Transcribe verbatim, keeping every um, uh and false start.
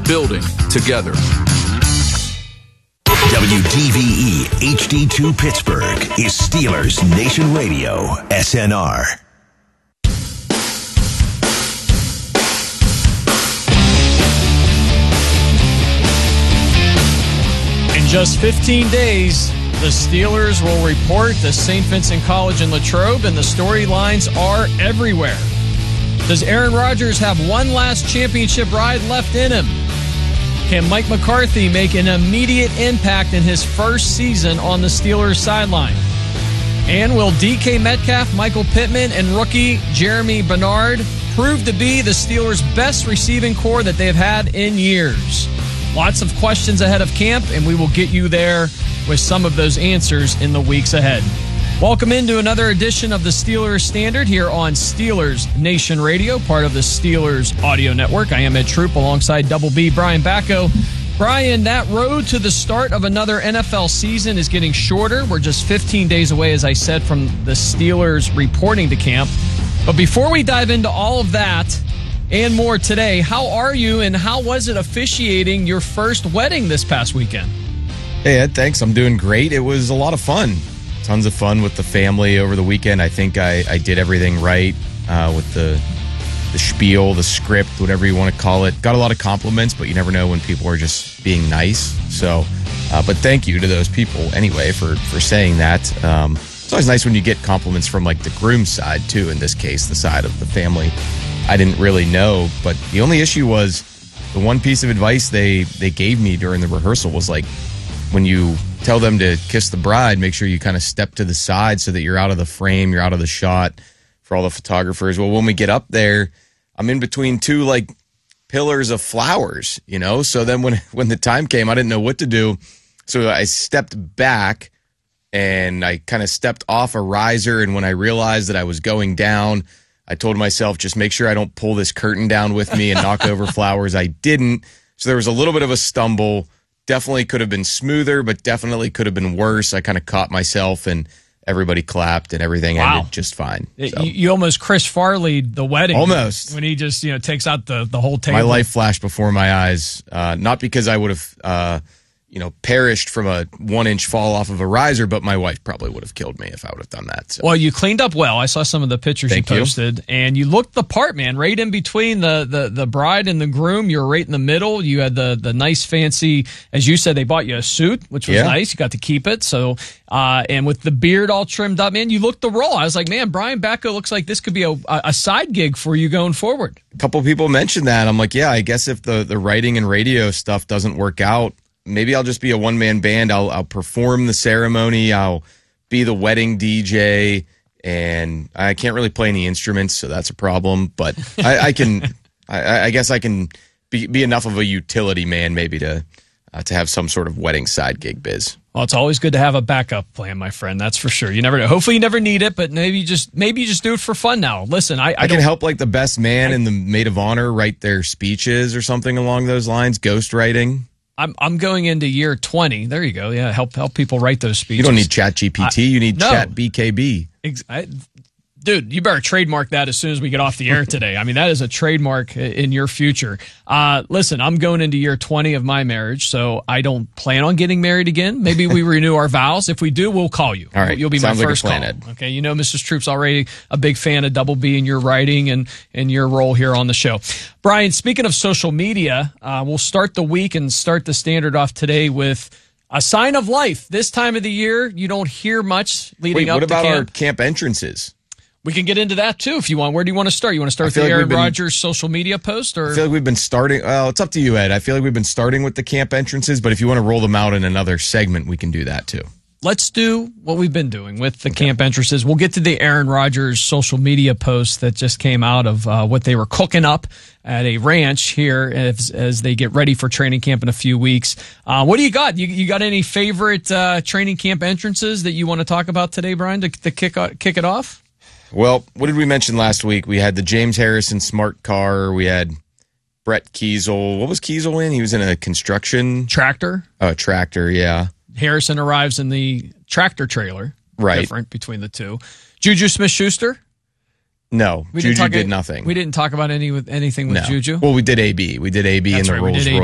building together. W D V E H D two Pittsburgh is Steelers Nation Radio, S N R. In just fifteen days, the Steelers will report to Saint Vincent College in Latrobe, and the storylines are everywhere. Does Aaron Rodgers have one last championship ride left in him? Can Mike McCarthy make an immediate impact in his first season on the Steelers sideline? And will D K Metcalf, Michael Pittman, and rookie Jeremy Bernard prove to be the Steelers' best receiving core that they've had in years? Lots of questions ahead of camp, and we will get you there with some of those answers in the weeks ahead. Welcome into another edition of the Steelers Standard here on Steelers Nation Radio, part of the Steelers Audio Network. I am Ed Troop alongside Double B, Brian Bacco. Brian, that road to the start of another N F L season is getting shorter. We're just fifteen days away, as I said, from the Steelers reporting to camp. But before we dive into all of that and more today, how are you and how was it officiating your first wedding this past weekend? Hey, Ed, thanks. I'm doing great. It was a lot of fun. Tons of fun with the family over the weekend. I think I, I did everything right uh, with the the spiel, the script, whatever you want to call it. Got a lot of compliments, but you never know when people are just being nice. So, uh, but thank you to those people anyway for, for saying that. Um, it's always nice when you get compliments from like the groom's side too, in this case, the side of the family I didn't really know. But the only issue was the one piece of advice they, they gave me during the rehearsal was like, when you tell them to kiss the bride, make sure you kind of step to the side so that you're out of the frame, you're out of the shot for all the photographers. Well, when we get up there, I'm in between two like pillars of flowers, you know? So then when, when the time came, I didn't know what to do. So I stepped back and I kind of stepped off a riser. And when I realized that I was going down, I told myself, just make sure I don't pull this curtain down with me and knock over flowers. I didn't. So there was a little bit of a stumble. Definitely could have been smoother, but definitely could have been worse. I kind of caught myself, and everybody clapped, and everything wow. ended just fine. So. You, you almost Chris Farley the wedding. Almost. When he just, you know, takes out the, the whole table. My life flashed before my eyes, uh, not because I would have, uh, you know, perished from a one-inch fall off of a riser, but my wife probably would have killed me if I would have done that. So. Well, you cleaned up well. I saw some of the pictures Thank you posted, you. and you looked the part, man. Right in between the, the, the bride and the groom, you were right in the middle. You had the the nice, fancy, as you said, they bought you a suit, which was yeah. nice. You got to keep it. So, uh, and with the beard all trimmed up, man, you looked the role. I was like, man, Brian Bacco looks like this could be a, a side gig for you going forward. A couple people mentioned that. I'm like, yeah, I guess if the, the writing and radio stuff doesn't work out, maybe I'll just be a one-man band. I'll, I'll perform the ceremony. I'll be the wedding D J, and I can't really play any instruments, so that's a problem. But I, I can, I, I guess I can be, be enough of a utility man maybe to uh, to have some sort of wedding side gig biz. Well, it's always good to have a backup plan, my friend. That's for sure. You never know. Hopefully, you never need it, but maybe you just maybe you just do it for fun now. Listen, I I, I can don't, help like the best man I, and the maid of honor write their speeches or something along those lines. Ghostwriting. I'm I'm going into year twenty. There you go. Yeah, help help people write those speeches. You don't need Chat G P T. I, you need no. Chat B K B. Ex- I, dude, you better trademark that as soon as we get off the air today. I mean, that is a trademark in your future. Uh, listen, I'm going into year twenty of my marriage, so I don't plan on getting married again. Maybe we renew our vows. If we do, we'll call you. All right. You'll be Sounds my like first a plan, call. Ed. Okay. You know, Missus Troop's already a big fan of Double B and your writing and, and your role here on the show. Brian, speaking of social media, uh, we'll start the week and start the Standard off today with a sign of life. This time of the year, you don't hear much leading Wait, up what to about camp. our camp entrances? We can get into that too if you want. Where do you want to start? You want to start with the like Aaron been, Rodgers social media post? Or I feel like we've been starting. Well, it's up to you, Ed. I feel like we've been starting with the camp entrances, but if you want to roll them out in another segment, we can do that too. Let's do what we've been doing with the okay. camp entrances. We'll get to the Aaron Rodgers social media post that just came out of uh, what they were cooking up at a ranch here as, as they get ready for training camp in a few weeks. Uh, what do you got? You, you got any favorite uh, training camp entrances that you want to talk about today, Brian, to, to kick, kick it off? Well, what did we mention last week? We had the James Harrison smart car. We had Brett Kiesel. What was Kiesel in? He was in a construction... Tractor. Oh, a tractor, yeah. Harrison arrives in the tractor trailer. Right. Different between the two. Juju Smith-Schuster? No, we Juju did any, nothing. We didn't talk about any with anything with no. Juju? Well, we did A B. We did A B That's in the right, Rolls Royce.